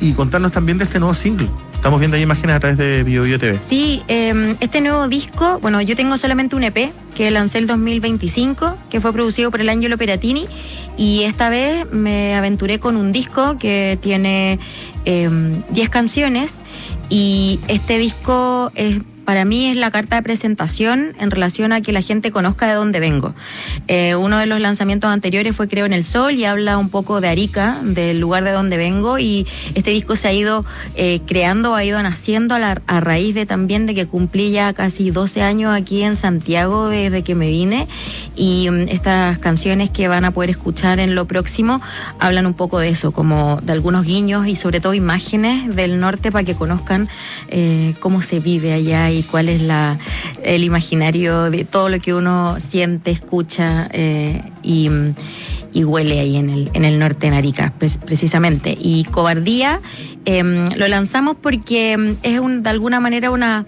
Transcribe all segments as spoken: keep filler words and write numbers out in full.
y contarnos también de este nuevo single. Estamos viendo ahí imágenes a través de Bio Bio T V. Sí, eh, este nuevo disco, bueno, yo tengo solamente un E P que lancé el dos mil veinticinco, que fue producido por el Angelo Peratini, y esta vez me aventuré con un disco que tiene eh, diez canciones, y este disco es... para mí es la carta de presentación en relación a que la gente conozca de dónde vengo. Eh, uno de los lanzamientos anteriores fue Creo en el Sol y habla un poco de Arica, del lugar de donde vengo, y este disco se ha ido eh, creando, ha ido naciendo a, la, a raíz de también de que cumplí ya casi doce años aquí en Santiago desde que me vine, y um, estas canciones que van a poder escuchar en lo próximo hablan un poco de eso, como de algunos guiños y sobre todo imágenes del norte para que conozcan eh, cómo se vive allá y cuál es la, el imaginario de todo lo que uno siente, escucha eh, y, y huele ahí en el, en el norte, en Arica, pues, precisamente. Y Cobardía eh, lo lanzamos porque es un, de alguna manera una...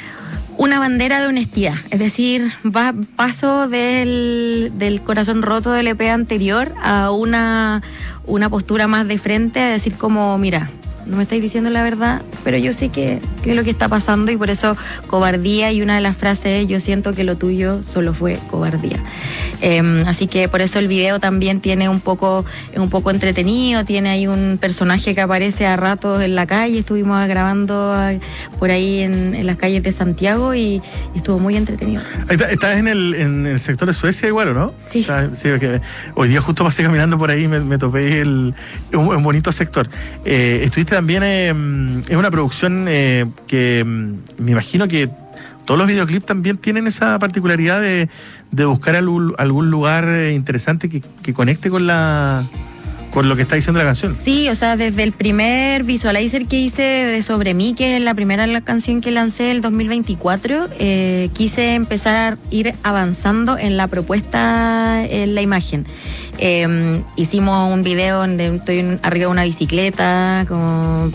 una bandera de honestidad, es decir, va, paso del, del corazón roto del E P anterior a una, una postura más de frente, a decir como, mira, no me estáis diciendo la verdad, pero yo sé que, que es lo que está pasando, y por eso Cobardía, y una de las frases es: yo siento que lo tuyo solo fue cobardía. Eh, así que por eso el video también tiene un poco, un poco entretenido, tiene ahí un personaje que aparece a ratos en la calle, estuvimos grabando por ahí en, en las calles de Santiago y estuvo muy entretenido. ¿Estás en el, en el sector de Suecia igual, o no? Sí. Sí, porque hoy día justo pasé caminando por ahí y me, me topé el, un, un bonito sector. Eh, estuviste también eh, en una producción eh, que me imagino que todos los videoclips también tienen esa particularidad de, de buscar algún, algún lugar interesante que, que conecte con la con lo que está diciendo la canción. Sí, o sea, desde el primer visualizer que hice de Sobre mí, que es la primera canción que lancé el dos mil veinticuatro, eh, quise empezar a ir avanzando en la propuesta, en la imagen. Eh, hicimos un video donde estoy arriba de una bicicleta, como...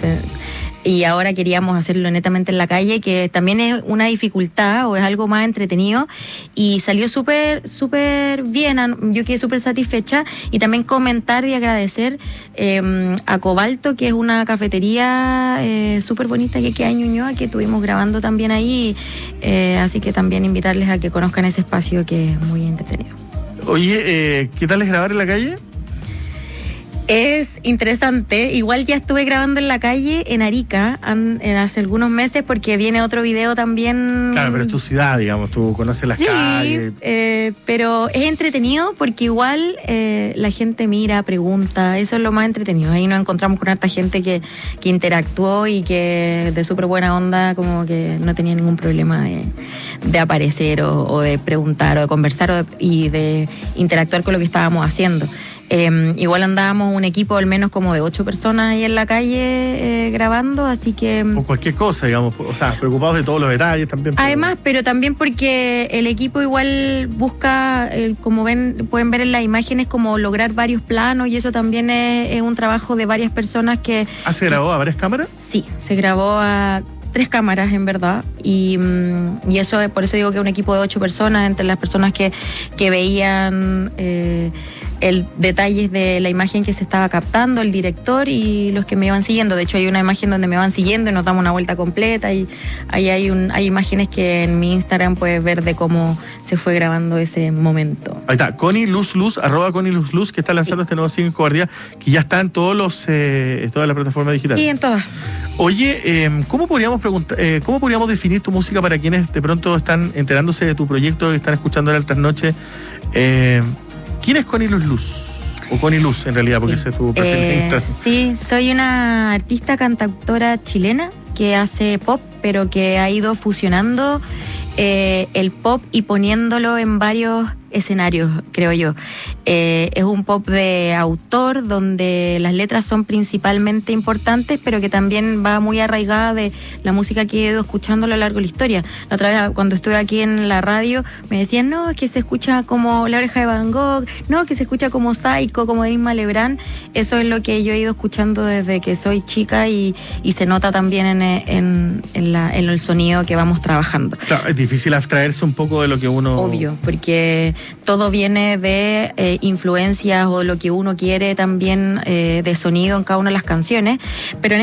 y ahora queríamos hacerlo netamente en la calle, que también es una dificultad o es algo más entretenido, y salió súper, súper bien. Yo quedé súper satisfecha, y también comentar y agradecer eh, a Cobalto, que es una cafetería eh, súper bonita que queda en Ñuñoa, que estuvimos grabando también ahí, eh, así que también invitarles a que conozcan ese espacio que es muy entretenido. Oye, eh, ¿qué tal es grabar en la calle? Es interesante. Igual ya estuve grabando en la calle en Arica an, en hace algunos meses, porque viene otro video también. Claro, pero es tu ciudad, digamos, tú conoces las sí, calles. Eh, pero es entretenido porque igual eh, la gente mira, pregunta, eso es lo más entretenido. Ahí nos encontramos con harta gente que, que interactuó y que de súper buena onda, como que no tenía ningún problema de, de aparecer o, o de preguntar o de conversar o de, y de interactuar con lo que estábamos haciendo. Eh, igual andábamos un equipo al menos como de ocho personas ahí en la calle eh, grabando, así que... O cualquier cosa, digamos, o sea, preocupados de todos los detalles también. Pero... Además, pero también porque el equipo igual busca, eh, como ven, pueden ver en las imágenes, como lograr varios planos, y eso también es, es un trabajo de varias personas que... ¿Ah, se grabó a varias cámaras? Sí, se grabó a... tres cámaras en verdad, y, y eso, por eso digo que un equipo de ocho personas, entre las personas que, que veían eh, el detalles de la imagen que se estaba captando, el director y los que me iban siguiendo. De hecho hay una imagen donde me van siguiendo y nos damos una vuelta completa, y ahí hay, un, hay imágenes que en mi Instagram puedes ver de cómo se fue grabando ese momento. Ahí está, Connie Luz Luz, arroba Connie Luz Luz, que está lanzando sí. este nuevo single Cobardía, que ya está en todos los eh, en todas las plataformas digitales. Sí, en todas. Oye, eh, ¿cómo podríamos preguntar, eh, cómo podríamos definir tu música para quienes de pronto están enterándose de tu proyecto y están escuchando ahora el trasnoche? Eh, ¿Quién es Connie Luz Luz? O Connie Luz, en realidad, porque sí. ese es tu perfil de eh, Instagram. Sí, soy una artista cantautora chilena que hace pop, pero que ha ido fusionando eh, el pop y poniéndolo en varios escenarios, creo yo. Eh, es un pop de autor donde las letras son principalmente importantes, pero que también va muy arraigada de la música que he ido escuchando a lo largo de la historia. La otra vez, cuando estuve aquí en la radio, me decían, no, es que se escucha como La Oreja de Van Gogh, no, que se escucha como Psycho, como de Isma Lebrán. Eso es lo que yo he ido escuchando desde que soy chica, y, y se nota también en, en, en, la, en el sonido que vamos trabajando. Claro, es difícil abstraerse un poco de lo que uno... Obvio, porque todo viene de eh, influencias o lo que uno quiere también eh, de sonido en cada una de las canciones, pero en